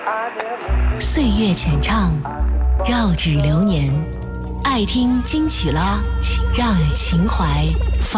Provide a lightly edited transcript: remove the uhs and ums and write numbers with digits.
岁月浅唱，绕指流年，爱听金曲啦，让情怀